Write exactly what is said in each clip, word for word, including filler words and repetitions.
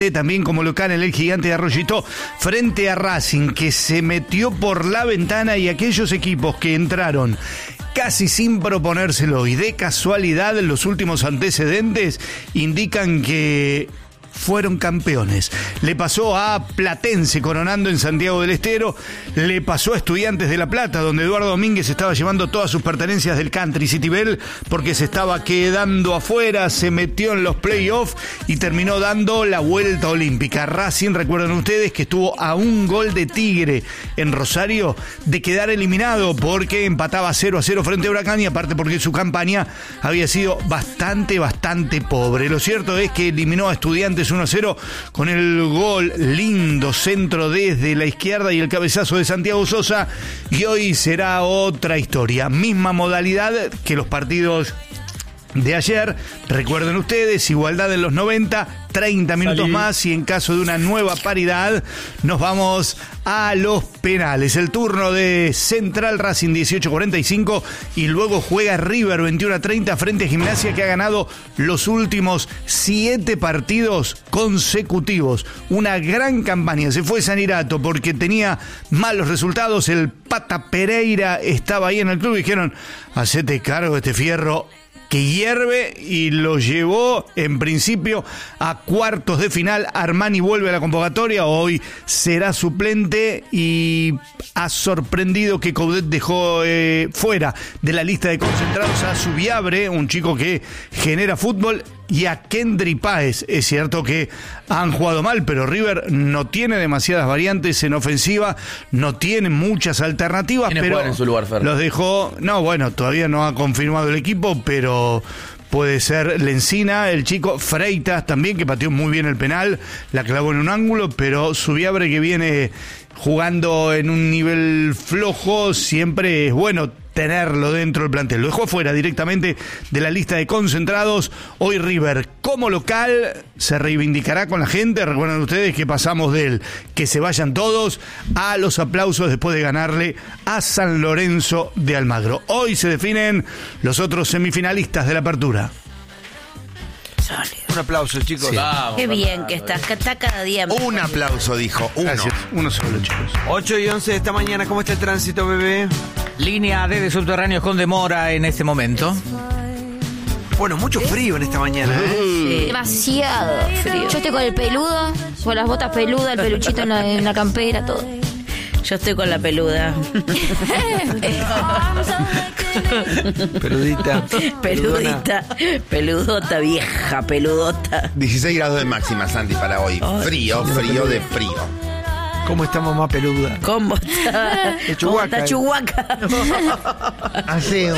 También como local en el Gigante de Arroyito frente a Racing, que se metió por la ventana, y aquellos equipos que entraron casi sin proponérselo y de casualidad los últimos antecedentes indican que fueron campeones. Le pasó a Platense coronando en Santiago del Estero, le pasó a Estudiantes de La Plata, donde Eduardo Domínguez estaba llevando todas sus pertenencias del Country City Bell porque se estaba quedando afuera, se metió en los playoffs y terminó dando la vuelta olímpica. Racing, recuerdan ustedes que estuvo a un gol de Tigre en Rosario de quedar eliminado porque empataba cero a cero frente a Huracán, y aparte porque su campaña había sido bastante, bastante pobre. Lo cierto es que eliminó a Estudiantes uno a cero con el gol lindo centro desde la izquierda y el cabezazo de Santiago Sosa, y hoy será otra historia, misma modalidad que los partidos de ayer. Recuerden ustedes, igualdad en los noventa, treinta minutos Salí. más, y en caso de una nueva paridad nos vamos a los penales. El turno de Central Racing dieciocho cuarenta y cinco, y luego juega River veintiuno a treinta frente a Gimnasia, que ha ganado los últimos siete partidos consecutivos. Una gran campaña. Se fue Sanirato porque tenía malos resultados. El Pata Pereira estaba ahí en el club y dijeron: hacete cargo de este fierro que hierve, y lo llevó en principio a cuartos de final. Armani vuelve a la convocatoria, hoy será suplente, y ha sorprendido que Coudet dejó eh, fuera de la lista de concentrados a Subiabre, un chico que genera fútbol, y a Kendry Páez. Es cierto que han jugado mal, pero River no tiene demasiadas variantes en ofensiva, no tiene muchas alternativas, pero en su lugar, Fer? Los dejó. No, bueno, todavía no ha confirmado el equipo, pero puede ser Lencina, el chico Freitas también, que pateó muy bien el penal, la clavó en un ángulo, pero Subiabre, que viene jugando en un nivel flojo, siempre es bueno tenerlo dentro del plantel. Lo dejó fuera directamente de la lista de concentrados. Hoy River, como local, se reivindicará con la gente. Recuerden ustedes que pasamos del que se vayan todos a los aplausos después de ganarle a San Lorenzo de Almagro. Hoy se definen los otros semifinalistas de la apertura. Un aplauso, chicos. Sí. Vamos, Qué bien vamos, que estás, que está cada día mejor. Un aplauso, dijo. Uno. Gracias. Uno solo, chicos. ocho y once de esta mañana. ¿Cómo está el tránsito, bebé? Línea D de subterráneos con demora en este momento. Bueno, mucho frío en esta mañana, ¿eh? Sí. Demasiado frío. Yo estoy con el peludo, con las botas peludas, el peluchito en la, en la campera, todo. Yo estoy con la peluda. Peludita. Peludita. Peludota, vieja, peludota. dieciséis grados de máxima, Santi, para hoy. Ay, Frío, frío de frío. ¿Cómo está mamá peluda? ¿Cómo está? De ¿Cómo Chihuahua. está Chihuahua? Aseo.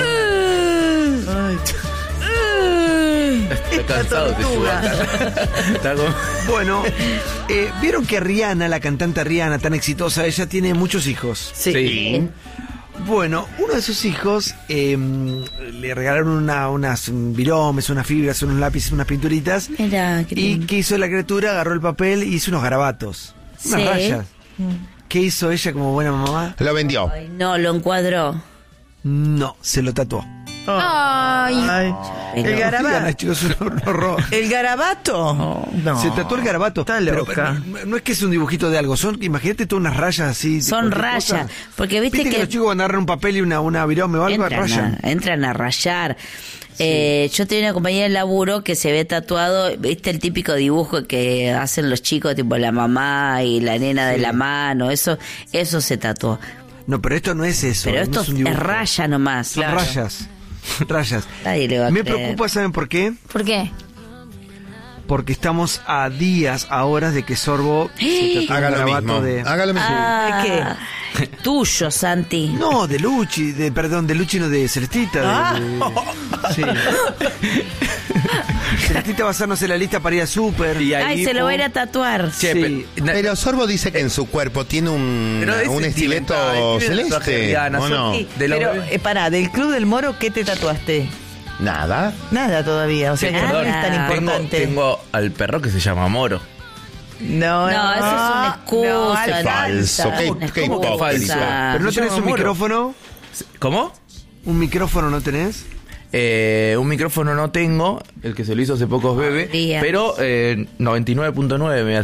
Está cansado de Chihuahua. Está con... Bueno, eh, vieron que Rihanna, la cantante Rihanna, tan exitosa, ella tiene muchos hijos. Sí. Sí. Bueno, uno de sus hijos eh, le regalaron una, unas viromes, unas fibras, unos lápices, unas pinturitas. Mira, qué ¿Y lindo. qué hizo la criatura? Agarró el papel y hizo unos garabatos. Unas Sí. rayas. ¿Qué hizo ella como buena mamá? Lo vendió. Ay, no, lo encuadró. No, se lo tatuó. Ay. Ay, el Digan, garabato. chicos, un horror. ¿El garabato? No. Se tatuó el garabato. Está Pero, loca. no, no es que es un dibujito de algo, son, imagínate todas unas rayas así. de Son cualquier rayas, cosa. porque viste que, que- los chicos van a agarrar un papel y una, una virome o algo, Entran rayan. a, entran a rayar. Eh, yo tenía una compañera de laburo que se ve tatuado, viste el típico dibujo que hacen los chicos, tipo la mamá y la nena de Sí. la mano, eso eso se tatuó. No, pero esto no es eso. Pero no esto es un dibujo. es raya nomás. Son Claro. rayas. Rayas. Nadie le va a Me creer. preocupa, ¿saben por qué? ¿Por qué? Porque estamos a días, a horas de que Sorbo se tatúe Haga un lo garabato mismo. de... Haga lo mismo. Ah, tuyo, Santi. No, de Luchi, de, perdón, de Luchi, no, de Celestita. de- Ah. de- sí. Celestita va a hacernos en la lista para ir a súper. Y ahí- Ay, se lo va a ir a tatuar. Che, Sí. pero- na- Pero Sorbo dice que en su cuerpo tiene un, Pero es un estileto sentimental, tiene el tatuaje de celeste. Rihanna, ¿O son- no? Sí. De los Pero, bebés. eh, pará, del Club del Moro, ¿qué te tatuaste? Nada. Nada todavía, o sea que no Perdón, es tan tengo- Tengo, importante. tengo al perro que se llama Moro. No, No, eso es una excusa. no, Alfa. Falso, qué- Una qué excusa. hipócrita. Pero no Se tenés llama un Moro. micrófono. ¿Cómo? ¿Un micrófono no tenés? Eh, un micrófono no tengo, el que se lo hizo hace pocos bebé, María. pero eh, noventa y nueve punto nueve me